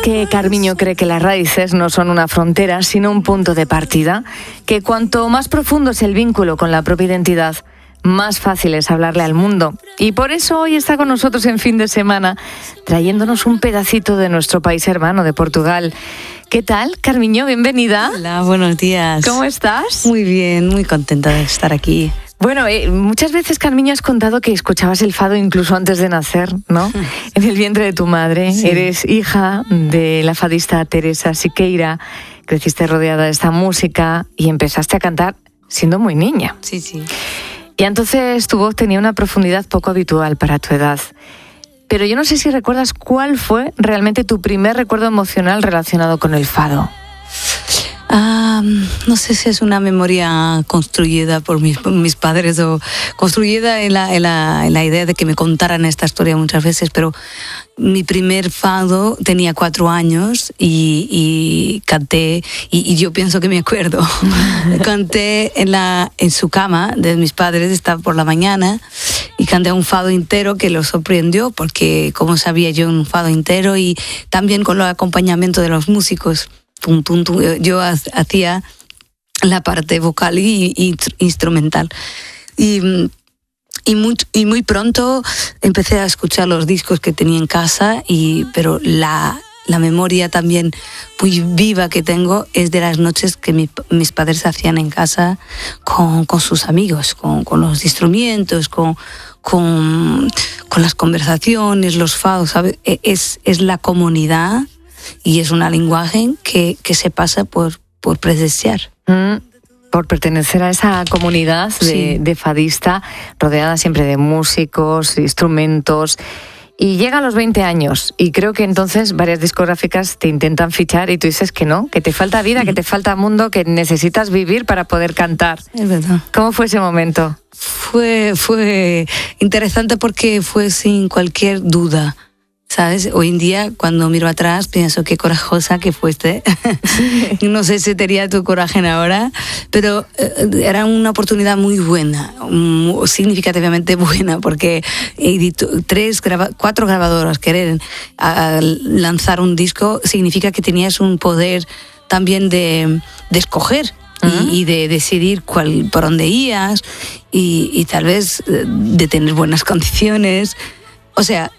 que Carmiño cree que las raíces no son una frontera, sino un punto de partida, que cuanto más profundo es el vínculo con la propia identidad, más fácil es hablarle al mundo. Y por eso hoy está con nosotros en Fin de Semana, trayéndonos un pedacito de nuestro país hermano, de Portugal. ¿Qué tal, Carmiño? Bienvenida. Hola, buenos días. ¿Cómo estás? Muy bien, muy contenta de estar aquí. Bueno, muchas veces, Carmiño, has contado que escuchabas el fado incluso antes de nacer, ¿no? En el vientre de tu madre. Sí. Eres hija de la fadista Teresa Siqueira, creciste rodeada de esta música y empezaste a cantar siendo muy niña. Sí, sí. Y entonces tu voz tenía una profundidad poco habitual para tu edad. Pero yo no sé si recuerdas cuál fue realmente tu primer recuerdo emocional relacionado con el fado. No sé si es una memoria construida por mis padres o construida en la idea de que me contaran esta historia muchas veces, pero mi primer fado tenía 4 años y canté, y yo pienso que me acuerdo, canté en su cama de mis padres, estaba por la mañana, y canté un fado entero que lo sorprendió, porque como sabía yo un fado entero, y también con el acompañamiento de los músicos. Yo hacía la parte vocal y instrumental. Y muy pronto empecé a escuchar los discos que tenía en casa, pero la memoria también muy viva que tengo es de las noches que mis padres hacían en casa con sus amigos, con los instrumentos, con las conversaciones, los fados, ¿sabes? Es la comunidad. Y es un lenguaje que se pasa por presenciar. Por pertenecer a esa comunidad de fadista, rodeada siempre de músicos, instrumentos. Y llega a los 20 años y creo que entonces varias discográficas te intentan fichar y tú dices que no, que te falta vida, que te falta mundo, que necesitas vivir para poder cantar. Es verdad. ¿Cómo fue ese momento? Fue interesante porque fue sin cualquier duda. ¿Sabes? Hoy en día, cuando miro atrás, pienso qué corajosa que fuiste. Sí. No sé si tenía tu coraje ahora, pero era una oportunidad muy buena, significativamente buena, porque 4 grabadoras querer lanzar un disco significa que tenías un poder también de escoger. Y de decidir por dónde ibas y tal vez de tener buenas condiciones. O sea,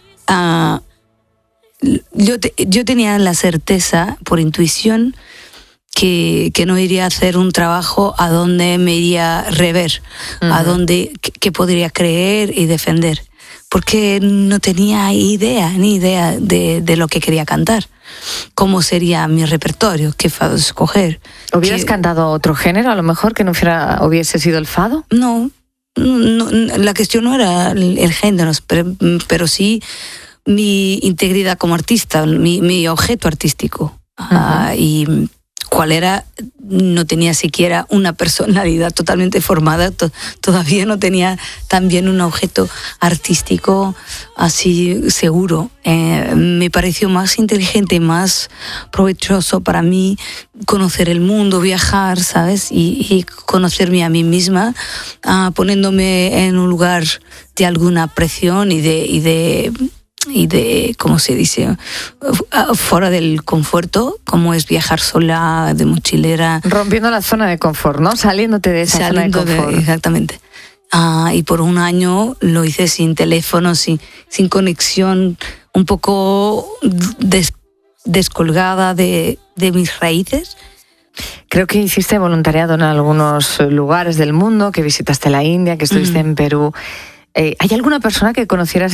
yo tenía la certeza, por intuición, que no iría a hacer un trabajo a donde me iría a rever, a donde que podría creer y defender, porque no tenía ni idea de lo que quería cantar, cómo sería mi repertorio, qué fado escoger. ¿Hubieras cantado otro género, a lo mejor, que no hubiese sido el fado? No, la cuestión no era el género, pero sí mi integridad como artista, mi objeto artístico. Y cuál era, no tenía siquiera una personalidad totalmente formada, todavía no tenía también un objeto artístico así seguro. Me pareció más inteligente, más provechoso para mí conocer el mundo, viajar, ¿sabes? Y conocerme a mí misma, poniéndome en un lugar de alguna presión y de ¿cómo se dice? Fuera del conforto, como es viajar sola, de mochilera. Rompiendo la zona de confort, ¿no? Saliéndote de esa zona de confort. Exactamente. Y por un año lo hice sin teléfono, sin conexión, un poco descolgada de mis raíces. Creo que hiciste voluntariado en algunos lugares del mundo, que visitaste la India, que estuviste en Perú. ¿Hay alguna persona que conocieras